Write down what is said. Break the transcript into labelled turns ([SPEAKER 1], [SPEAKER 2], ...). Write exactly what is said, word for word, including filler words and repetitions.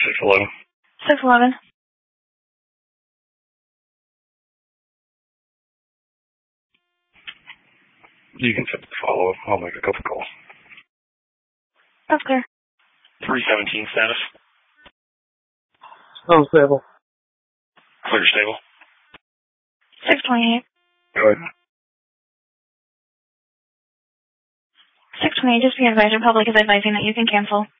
[SPEAKER 1] six eleven.
[SPEAKER 2] six eleven.
[SPEAKER 1] You can set the follow-up. I'll make a couple calls.
[SPEAKER 2] That's clear.
[SPEAKER 1] three seventeen status.
[SPEAKER 3] Unstable.
[SPEAKER 1] Clear stable.
[SPEAKER 2] six twenty-eight.
[SPEAKER 1] Go ahead.
[SPEAKER 2] six twenty-eight, just be advised, your public is advising that you can cancel.